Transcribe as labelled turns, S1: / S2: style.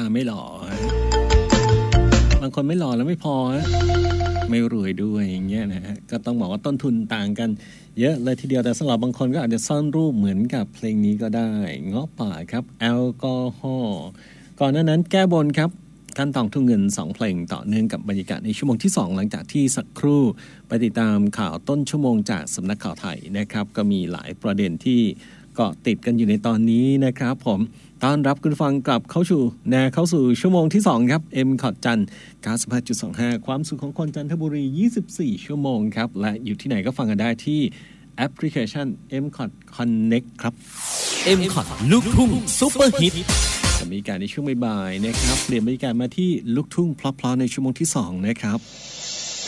S1: ไม่หล่อบางคนไม่หล่อแล้วไม่พอไม่รวยด้วยอย่างเงี้ยนะฮะก็ต้องบอกว่าต้นทุนต่างกันเยอะเลยทีเดียวแต่สำหรับบางคนก็อาจจะซ่อนรูปเหมือนกับเพลงนี้ก็ได้เงาะป่าครับแอลกอฮอล์ก่อนหน้านั้นแก้บนครับท่านตองทุ่งเงิน2เพลงต่อเนื่องกับบรรยากาศในชั่วโมงที่2หลังจากที่สักครู่ไปติดตามข่าวต้นชั่วโมงจากสำนักข่าวไทยนะครับก็มีหลายประเด็นที่เกาะติดกันอยู่ในตอนนี้นะครับผมต้อนรับคุณฟังกลับเข้าสู่ชั่วโมงที่2ครับ M-COT จันทร์ 95.25 ความสุขของคนจันทบุรี24ชั่วโมงครับและอยู่ที่ไหนก็ฟังกันได้ที่แอปพลิเคชัน M-COT Connect ครับ
S2: M-COT ลูกทุ่งซุปเปอร์ฮิต
S1: จะมีการในช่วงบ่ายๆนะครับเปลี่ยนบรรยากาศมาที่ลูกทุ่งเพราะๆในชั่วโมงที่2นะครับ